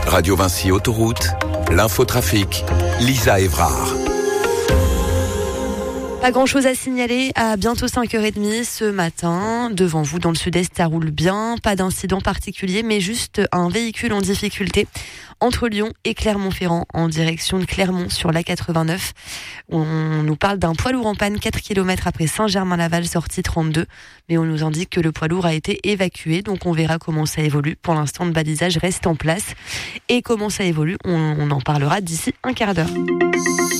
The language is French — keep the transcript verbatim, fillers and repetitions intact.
Radio Vinci Autoroute, l'infotrafic, Lisa Évrard. Pas grand chose à signaler à bientôt cinq heures trente ce matin. Devant vous, dans le sud-est, ça roule bien. Pas d'incident particulier, mais juste un véhicule en difficulté entre Lyon et Clermont-Ferrand, en direction de Clermont sur l'A quatre-vingt-neuf. On nous parle d'un poids lourd en panne quatre kilomètres après Saint-Germain-Laval, sortie trente-deux. Mais on nous indique que le poids lourd a été évacué, donc on verra comment ça évolue. Pour l'instant, le balisage reste en place. Et comment ça évolue, on, on en parlera d'ici un quart d'heure.